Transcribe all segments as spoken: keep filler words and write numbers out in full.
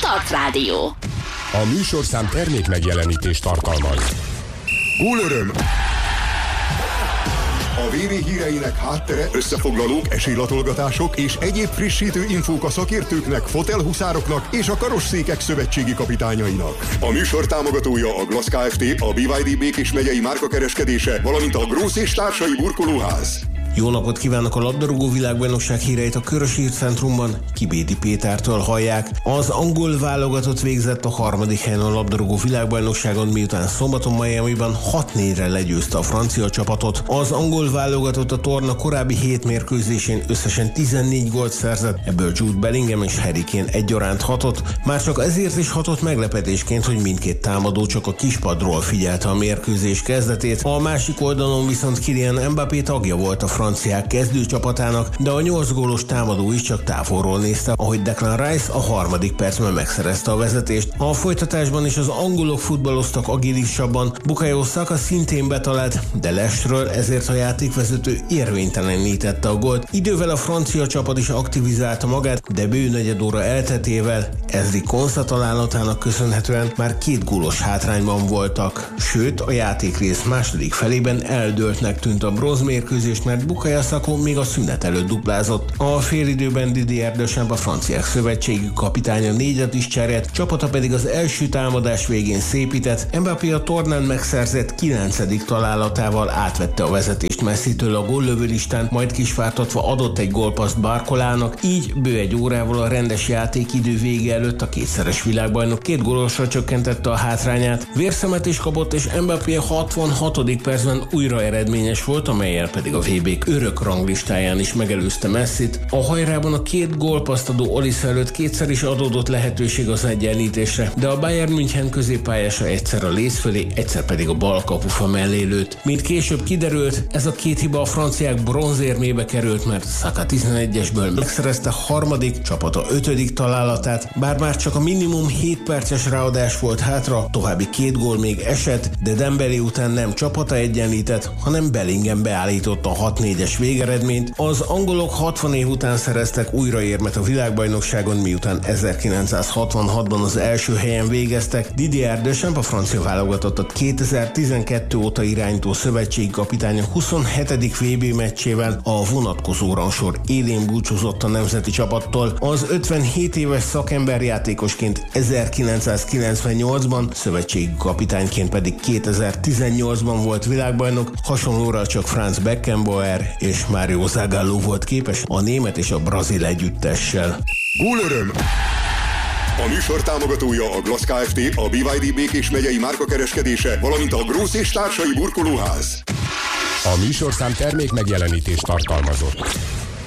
Start Rádió. A műsorszám termék megjelenítést tartalmaz. Gól öröm! A vé bé híreinek háttere, összefoglalók, esélylatolgatások és egyéb frissítő infók a szakértőknek, fotelhuszároknak és a karosszékek szövetségi kapitányainak. A műsor támogatója a Glass Kft., a bé vé dé Békés megyei márkakereskedése, valamint a Grósz és társai burkolóház. Jó napot kívánok! A labdarúgó világbajnokság híreit a Körös Hírcentrumban Kibédi Pétertől hallják. Az angol válogatott végzett a harmadik helyen a labdarúgó világbajnokságon, miután szombaton Miamiban hat négyre legyőzte a francia csapatot. Az angol válogatott a torna korábbi hét mérkőzésén összesen tizennégy gólt szerzett, ebből Jude Bellingham és Harry Kane egyaránt hatott. Már csak ezért is hatott meglepetésként, hogy mindkét támadó csak a kispadról figyelte a mérkőzés kezdetét. A másik oldalon viszont Kylian Mbappé tagja volt a franciák kezdőcsapatának, de a nyolc gólos támadó is csak távolról nézte, ahogy Declan Rice a harmadik percben megszerezte a vezetést. A folytatásban is az angolok futballoztak agilisabban, Bukayo Saka szintén betalált, de Lesről ezért a játékvezető érvénytelenítette a gólt. Idővel a francia csapat is aktivizálta magát, de bő negyed óra elteltével Ezri Konsa találatának köszönhetően már két gólos hátrányban voltak. Sőt, a játékrész második felében eldőltnek tűnt a bronzmérkőzés, mert Bukayo Saka még a szünet előtt duplázott. A félidőben Didier Deschamps, a franciák szövetségi kapitánya négyet is cserélt, csapata pedig az első támadás végén szépített. Mbappé a tornán megszerzett kilencedik találatával átvette a vezetést Messitől a góllövőlistán, majd kisvártatva adott egy gólpaszt Barcolának, így bő egy órával a rendes játékidő vége előtt a kétszeres világbajnok két gólosra csökkentette a hátrányát. Vérszemet is kapott, és Mbappé a hatvanhatodik percben újra eredményes volt, amellyel pedig a vé bé örök ranglistáján is megelőzte Messit. A hajrában a két gólpaszt adó Olise előtt kétszer is adódott lehetőség az egyenlítésre, de a Bayern München középpályása egyszer a léc fölé, egyszer pedig a bal kapufa mellé lőtt. Mint később kiderült, ez a két hiba a franciák bronzérmébe került, mert Saka tizenegyesből megszerezte harmadik, csapata ötödik találatát, bár már csak a minimum hét perces ráadás volt hátra, további két gól még esett, de Dembélé után nem csapata egyenlített, hanem Bellingham beállította a hat négyes végeredményt. Az angolok hatvan év után szereztek újra érmet a világbajnokságon, miután ezerkilencszázhatvanhatban az első helyen végeztek. Didier Deschamps, a francia válogatottat kétezer-tizenkettő óta irányító szövetségi kapitánya huszonhetedik vé bé meccsével a vonatkozó rangsor élén búcsúzott a nemzeti csapattól. Az ötvenhét éves szakemberjátékosként ezerkilencszázkilencvennyolcban, szövetségi kapitányként pedig kétezer-tizennyolcban volt világbajnok, hasonlóra csak Franz Beckenbauer és Mario Zagallo volt képes a német és a brazil együttessel. Gól öröm! A műsor támogatója a Glass Kft., a bé vé dé Békés megyei márkakereskedése, valamint a Grósz és társai burkolóház. A műsorszám termék megjelenítést tartalmazott.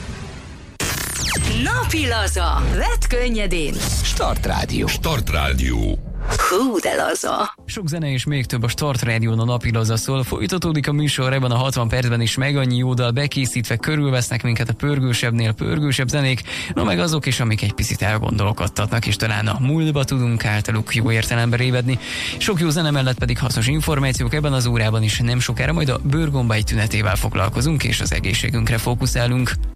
Napi laza. Vedd könnyedén. Start Rádió. Start Rádió. Hú, de laza. Sok zene és még több a Start Rádión, a napi laza szól. Folytatódik a műsor ebben a hatvan percben is, meg annyi jó dal bekészítve, körülvesznek minket a pörgősebbnél pörgősebb zenék, no meg azok is, amik egy picit elgondolkodtatnak, és talán a múltba tudunk általuk jó értelemben révedni. Sok jó zene mellett pedig hasznos információk ebben az órában is, nem sokára majd a bőrgombágy tünetével foglalkozunk, és az egészségünkre fókuszálunk.